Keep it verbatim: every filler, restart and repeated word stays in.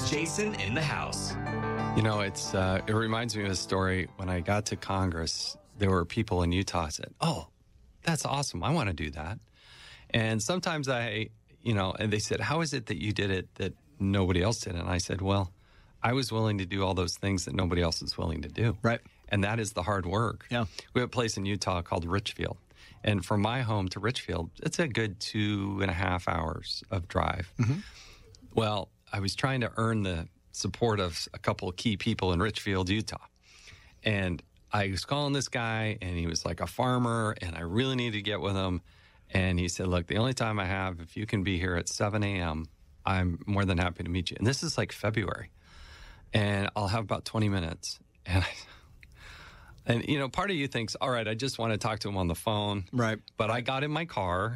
Jason in the House. You know, it's uh, it reminds me of a story. When I got to Congress, there were people in Utah said, "Oh, that's awesome. I want to do that." And sometimes I, you know, and they said, "How is it that you did it that nobody else did?" And I said, "Well, I was willing to do all those things that nobody else is willing to do." Right. And that is the hard work. Yeah. We have a place in Utah called Richfield. And from my home to Richfield, it's a good two and a half hours of drive. Mm-hmm. Well, I was trying to earn the support of a couple of key people in Richfield, Utah. And I was calling this guy, and he was like a farmer, and I really needed to get with him. And he said, "Look, the only time I have, if you can be here at seven a.m., I'm more than happy to meet you." And this is like February. And I'll have about twenty minutes. And I... And, you know, part of you thinks, all right, I just want to talk to him on the phone. Right. But I got in my car